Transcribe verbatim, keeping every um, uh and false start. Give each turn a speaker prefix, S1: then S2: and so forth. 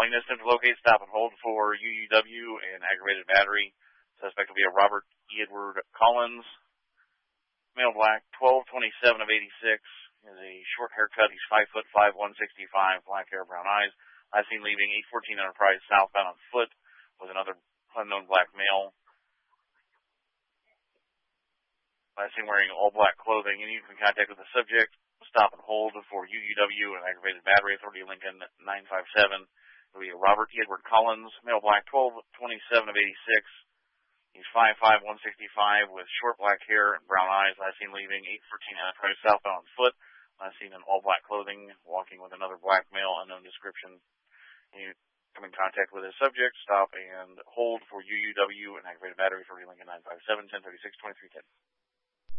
S1: Calling this to locate, stop and hold for U U W and aggravated battery. Suspect will be a Robert Edward Collins, male black, twelve twenty-seven of eighty-six. He has a short haircut. He's five foot five, one sixty-five, black hair, brown eyes. Last seen leaving eight fourteen Enterprise southbound on foot with another unknown black male. Last seen wearing all black clothing. And you can contact with the subject. Stop and hold for U U W and aggravated battery. Authority Lincoln nine five seven. It'll be Robert Edward Collins, male black, twelve twenty-seven of eighty-six. He's five five, one sixty-five with short black hair and brown eyes. Last seen leaving eight fourteen Enterprise southbound on foot. Last seen in all black clothing, walking with another black male, unknown description. You come in contact with his subject, stop and hold for U U W and aggravated battery. Authority Lincoln nine five seven, ten thirty-six, twenty-three ten.